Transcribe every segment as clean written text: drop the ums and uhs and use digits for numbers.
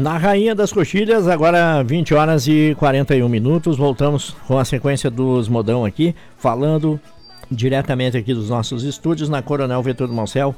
Na Rainha das Coxilhas, agora 20 horas e 41 minutos, voltamos com a sequência dos modão aqui, falando diretamente aqui dos nossos estúdios na Coronel Vitor do Moncel,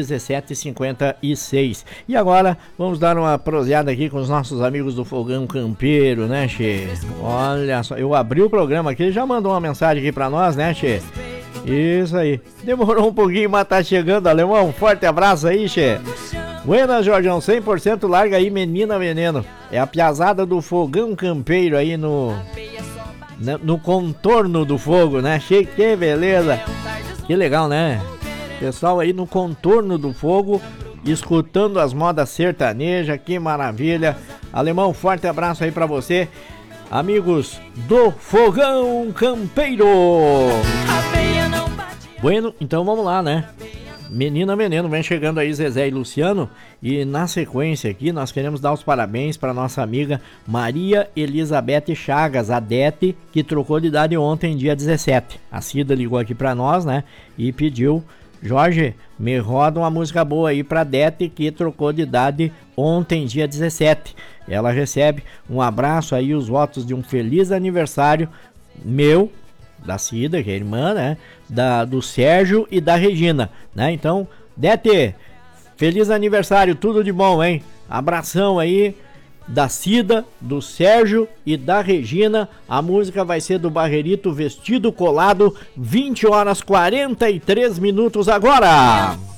1756. E agora vamos dar uma proseada aqui com os nossos amigos do Fogão Campeiro, né, Che? Olha só, eu abri o programa aqui, ele já mandou uma mensagem aqui pra nós, né, Che? Isso aí, demorou um pouquinho, mas tá chegando, alemão, um forte abraço aí, Che. Buenas, Jorgeão, 100% larga aí, menina veneno. É a piazada do Fogão Campeiro aí no contorno do fogo, né? Que beleza. Que legal, né? Pessoal aí no contorno do fogo, escutando as modas sertanejas, que maravilha. Alemão, forte abraço aí pra você. Amigos do Fogão Campeiro. Bueno, então vamos lá, né? Menina Veneno, vem chegando aí Zezé e Luciano. E na sequência aqui nós queremos dar os parabéns para nossa amiga Maria Elizabeth Chagas, a Dete, que trocou de idade ontem, dia 17. A Cida ligou aqui para nós, né? E pediu: Jorge, me roda uma música boa aí pra Dete, que trocou de idade ontem, dia 17. Ela recebe um abraço aí, os votos de um feliz aniversário meu, da Cida, que é irmã, né? Do Sérgio e da Regina, né? Então, Dete, feliz aniversário, tudo de bom, hein? Abração aí da Cida, do Sérgio e da Regina. A música vai ser do Barrerito, Vestido Colado, 20 horas 43 minutos agora.